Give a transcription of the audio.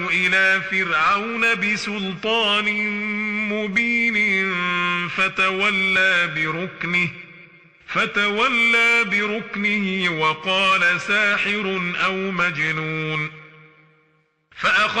إلى فرعون بسلطان مبين فتولى بركنه وقال ساحر أو مجنون